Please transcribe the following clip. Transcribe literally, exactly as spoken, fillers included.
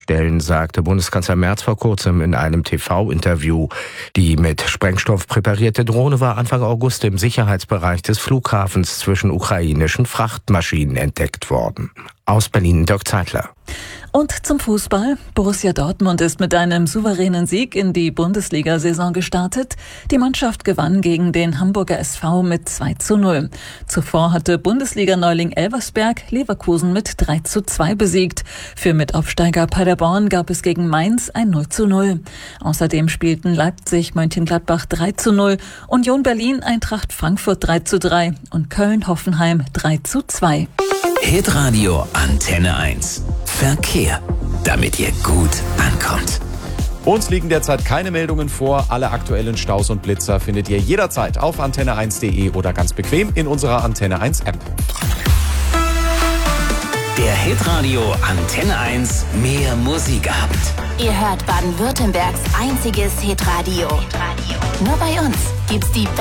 stellen, sagte Bundeskanzler Merz vor kurzem in einem T V-Interview. Die mit Sprengstoff präparierte Drohne war Anfang August im Sicherheitsbereich des Flughafens zwischen ukrainischen Frachtmaschinen entdeckt worden. Aus Berlin, Dirk Zeitler. Und zum Fußball. Borussia Dortmund ist mit einem souveränen Sieg in die Bundesliga-Saison gestartet. Die Mannschaft gewann gegen den Hamburger S V mit zwei zu null. Zuvor hatte Bundesliga-Neuling Elversberg Leverkusen mit drei zu zwei besiegt. Für Mitaufsteiger Paderborn gab es gegen Mainz ein null zu null. Außerdem spielten Leipzig Mönchengladbach drei zu null, Union Berlin Eintracht Frankfurt drei zu drei und Köln Hoffenheim drei zu zwei. Hitradio Antenne eins. Verkehr, damit ihr gut ankommt. Uns liegen derzeit keine Meldungen vor. Alle aktuellen Staus und Blitzer findet ihr jederzeit auf antenne eins punkt de oder ganz bequem in unserer Antenne eins App. Der Hitradio Antenne eins Mehr Musikabend. Ihr hört Baden-Württembergs einziges Hitradio. Nur bei uns gibt's die